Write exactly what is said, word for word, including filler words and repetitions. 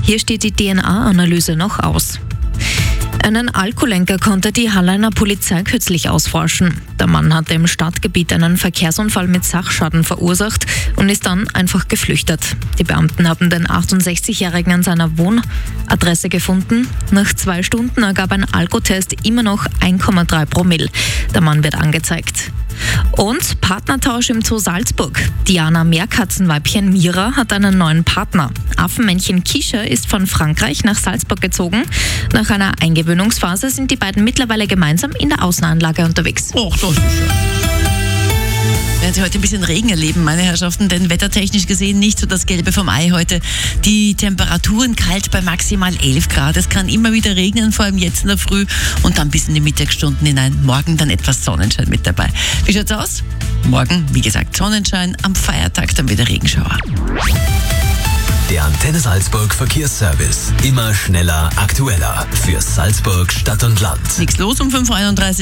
Hier steht die D N A-Analyse noch aus. Einen Alkoholenker konnte die Halleiner Polizei kürzlich ausforschen. Der Mann hatte im Stadtgebiet einen Verkehrsunfall mit Sachschaden verursacht und ist dann einfach geflüchtet. Die Beamten haben den achtundsechzigjährigen an seiner Wohnadresse gefunden. Nach zwei Stunden ergab ein Alkotest immer noch eins Komma drei Promille. Der Mann wird angezeigt. Und Partnertausch im Zoo Salzburg. Diana Meerkatzenweibchen Mira hat einen neuen Partner. Affenmännchen Kisha ist von Frankreich nach Salzburg gezogen. Nach einer Eingewöhnungsphase sind die beiden mittlerweile gemeinsam in der Außenanlage unterwegs. Och, das ist schön. Werden Sie heute ein bisschen Regen erleben, meine Herrschaften, denn wettertechnisch gesehen nicht so das Gelbe vom Ei heute. Die Temperaturen kalt bei maximal elf Grad. Es kann immer wieder regnen, vor allem jetzt in der Früh und dann bis in die Mittagsstunden hinein. Morgen dann etwas Sonnenschein mit dabei. Wie schaut's aus? Morgen, wie gesagt, Sonnenschein, am Feiertag dann wieder Regenschauer. Der Antenne Salzburg Verkehrsservice. Immer schneller, aktueller. Für Salzburg Stadt und Land. Nichts los um fünf Uhr einunddreißig.